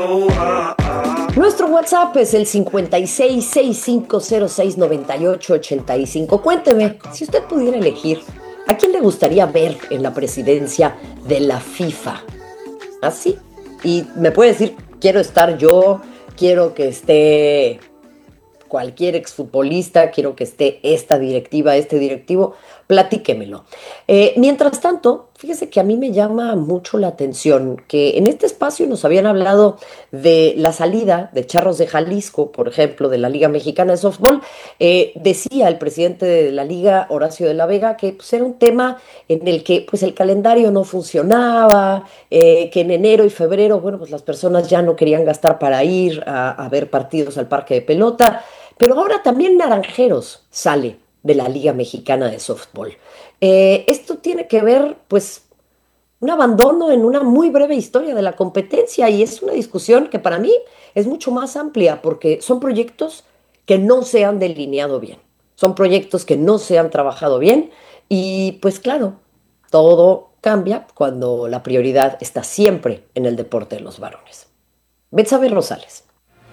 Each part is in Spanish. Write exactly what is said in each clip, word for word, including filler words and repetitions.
Nuestro WhatsApp es el cincuenta y seis, sesenta y cinco cero seis, noventa y ocho, ochenta y cinco. Cuénteme, si usted pudiera elegir, ¿a quién le gustaría ver en la presidencia de la FIFA? Así. Y me puede decir, quiero estar yo, quiero que esté cualquier exfutbolista, quiero que esté esta directiva, este directivo, platíquemelo. Eh, mientras tanto, fíjese que a mí me llama mucho la atención que en este espacio nos habían hablado de la salida de Charros de Jalisco, por ejemplo, de la Liga Mexicana de Softball. Eh, decía el presidente de la Liga, Horacio de la Vega, que pues, era un tema en el que pues, el calendario no funcionaba, eh, que en enero y febrero, bueno, pues las personas ya no querían gastar para ir a, a ver partidos al parque de pelota. Pero ahora también Naranjeros sale de la Liga Mexicana de Softball. Eh, esto tiene que ver, pues, un abandono en una muy breve historia de la competencia y es una discusión que para mí es mucho más amplia porque son proyectos que no se han delineado bien, son proyectos que no se han trabajado bien y pues claro, todo cambia cuando la prioridad está siempre en el deporte de los varones. Betsabe Rosales.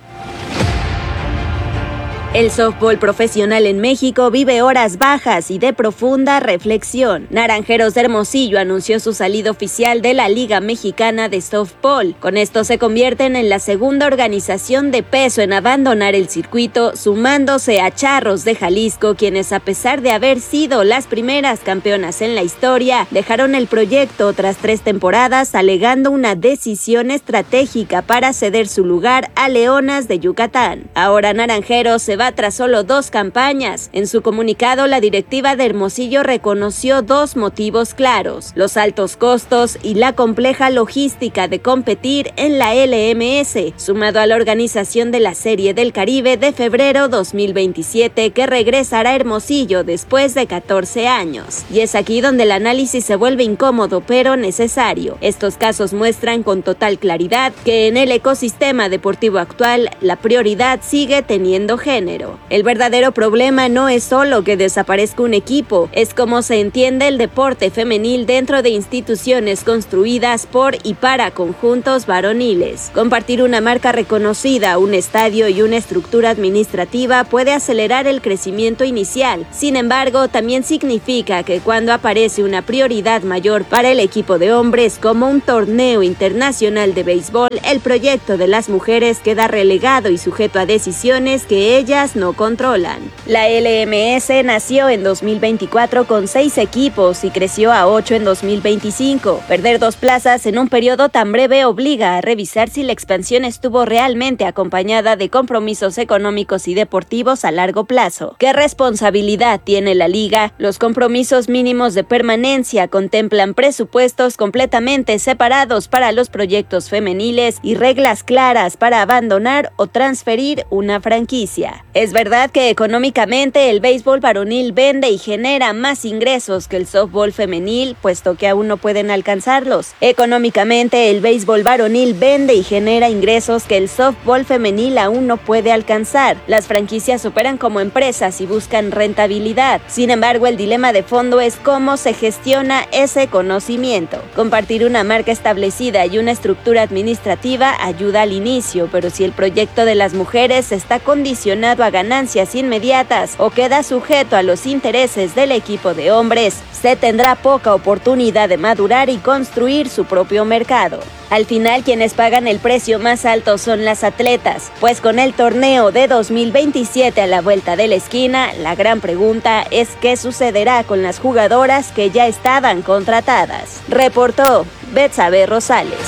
El softball profesional en México vive horas bajas y de profunda reflexión. Naranjeros de Hermosillo anunció su salida oficial de la Liga Mexicana de Softball. Con esto se convierten en la segunda organización de peso en abandonar el circuito, sumándose a Charros de Jalisco, quienes a pesar de haber sido las primeras campeonas en la historia, dejaron el proyecto tras tres temporadas alegando una decisión estratégica para ceder su lugar a Leonas de Yucatán. Ahora Naranjeros se va tras solo dos campañas. En su comunicado, la directiva de Hermosillo reconoció dos motivos claros: los altos costos y la compleja logística de competir en la L M S, sumado a la organización de la Serie del Caribe de febrero dos mil veintisiete, que regresará a Hermosillo después de catorce años. Y es aquí donde el análisis se vuelve incómodo, pero necesario. Estos casos muestran con total claridad que en el ecosistema deportivo actual, la prioridad sigue teniendo género. El verdadero problema no es solo que desaparezca un equipo, es cómo se entiende el deporte femenil dentro de instituciones construidas por y para conjuntos varoniles. Compartir una marca reconocida, un estadio y una estructura administrativa puede acelerar el crecimiento inicial. Sin embargo, también significa que cuando aparece una prioridad mayor para el equipo de hombres, como un torneo internacional de béisbol, el proyecto de las mujeres queda relegado y sujeto a decisiones que ellas no controlan. La L M S nació en dos mil veinticuatro con seis equipos y creció a ocho en dos mil veinticinco. Perder dos plazas en un periodo tan breve obliga a revisar si la expansión estuvo realmente acompañada de compromisos económicos y deportivos a largo plazo. ¿Qué responsabilidad tiene la liga? Los compromisos mínimos de permanencia contemplan presupuestos completamente separados para los proyectos femeniles y reglas claras para abandonar o transferir una franquicia. Es verdad que económicamente el béisbol varonil vende y genera más ingresos que el softball femenil, puesto que aún no pueden alcanzarlos. Económicamente el béisbol varonil vende y genera ingresos que el softball femenil aún no puede alcanzar. Las franquicias operan como empresas y buscan rentabilidad. Sin embargo, el dilema de fondo es cómo se gestiona ese conocimiento. Compartir una marca establecida y una estructura administrativa ayuda al inicio, pero si el proyecto de las mujeres está condicionado a ganancias inmediatas o queda sujeto a los intereses del equipo de hombres, se tendrá poca oportunidad de madurar y construir su propio mercado. Al final, quienes pagan el precio más alto son las atletas, pues con el torneo de dos mil veintisiete a la vuelta de la esquina, la gran pregunta es qué sucederá con las jugadoras que ya estaban contratadas. Reportó Betsabe Rosales.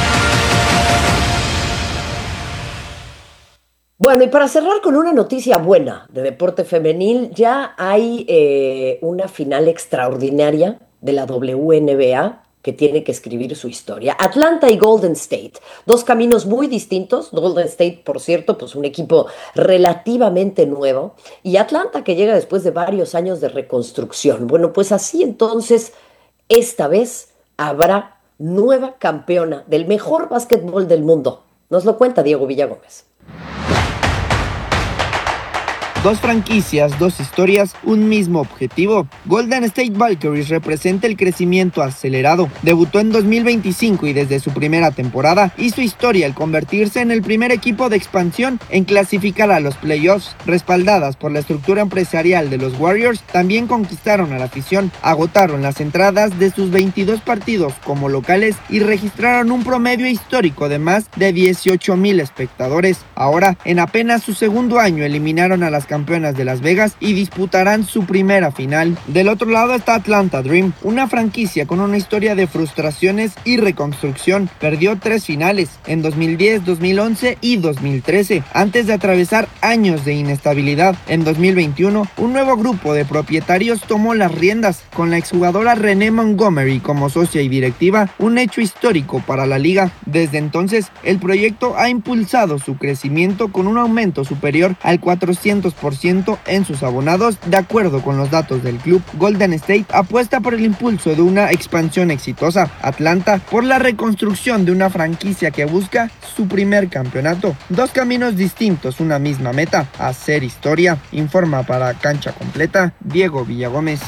Bueno, y para cerrar con una noticia buena de deporte femenil, ya hay eh, una final extraordinaria de la W N B A que tiene que escribir su historia. Atlanta y Golden State, dos caminos muy distintos. Golden State, por cierto, pues un equipo relativamente nuevo, y Atlanta que llega después de varios años de reconstrucción. Bueno, pues así entonces, esta vez habrá nueva campeona del mejor básquetbol del mundo. Nos lo cuenta Diego Villagómez. Dos franquicias, dos historias, un mismo objetivo. Golden State Valkyries representa el crecimiento acelerado. Debutó en dos mil veinticinco y desde su primera temporada hizo historia al convertirse en el primer equipo de expansión en clasificar a los playoffs. Respaldadas por la estructura empresarial de los Warriors, también conquistaron a la afición, agotaron las entradas de sus veintidós partidos como locales y registraron un promedio histórico de más de dieciocho mil espectadores. Ahora, en apenas su segundo año, eliminaron a las campeonas de Las Vegas y disputarán su primera final. Del otro lado está Atlanta Dream, una franquicia con una historia de frustraciones y reconstrucción. Perdió tres finales en dos mil diez, dos mil once y dos mil trece, antes de atravesar años de inestabilidad. En dos mil veintiuno, un nuevo grupo de propietarios tomó las riendas, con la exjugadora Renee Montgomery como socia y directiva, un hecho histórico para la liga. Desde entonces, el proyecto ha impulsado su crecimiento con un aumento superior al cuatrocientos por ciento en sus abonados. De acuerdo con los datos del club, Golden State apuesta por el impulso de una expansión exitosa, Atlanta por la reconstrucción de una franquicia que busca su primer campeonato. Dos caminos distintos, una misma meta: hacer historia. Informa para Cancha Completa Diego Villagómez.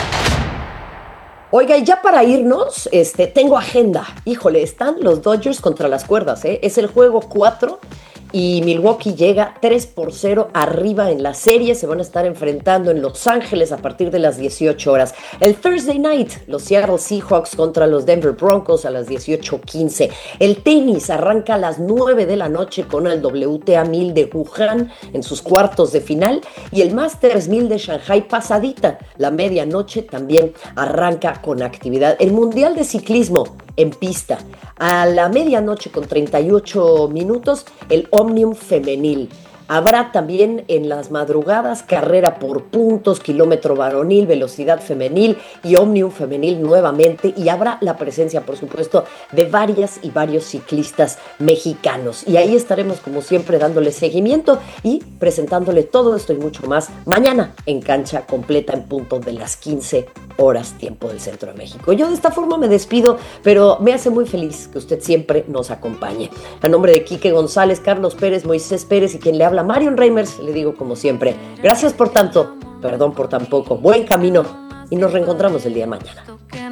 Oiga, y ya para irnos, este, tengo agenda. Híjole, están los Dodgers contra las cuerdas, ¿eh? Es el juego cuatro y Milwaukee llega tres por cero arriba en la serie. Se van a estar enfrentando en Los Ángeles a partir de las dieciocho horas. El Thursday Night, los Seattle Seahawks contra los Denver Broncos a las dieciocho quince. El tenis arranca a las nueve de la noche con el W T A mil de Wuhan en sus cuartos de final y el Masters mil de Shanghai pasadita. La medianoche también arranca con actividad. El Mundial de Ciclismo en pista a la medianoche con treinta y ocho minutos, el Omnium femenil. Habrá también en las madrugadas carrera por puntos, kilómetro varonil, velocidad femenil y Omnium femenil nuevamente, y habrá la presencia, por supuesto, de varias y varios ciclistas mexicanos. Y ahí estaremos, como siempre, dándole seguimiento y presentándole todo esto y mucho más mañana en Cancha Completa en punto de las quince horas, tiempo del Centro de México. Yo de esta forma me despido, pero me hace muy feliz que usted siempre nos acompañe. A nombre de Quique González, Carlos Pérez, Moisés Pérez y quien le habla, Marion Reimers, le digo como siempre, gracias por tanto, perdón por tan poco, buen camino y nos reencontramos el día de mañana.